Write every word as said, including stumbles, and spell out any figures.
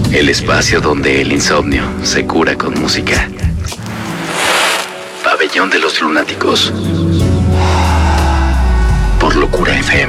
El espacio donde el insomnio se cura con música. Pabellón de los Lunáticos. Por Locura F M.